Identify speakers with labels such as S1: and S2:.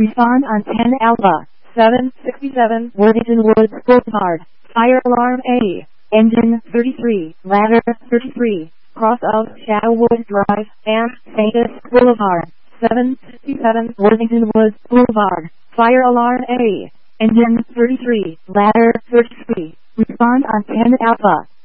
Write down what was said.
S1: Respond on 10 Alpha, 767 Worthington Woods Boulevard. Fire alarm A. Engine 33, ladder 33, cross of Shadowwood Drive and Saintus Boulevard. 767 Worthington Woods Boulevard. Fire alarm A. Engine 33, ladder 33. Respond on 10 Alpha,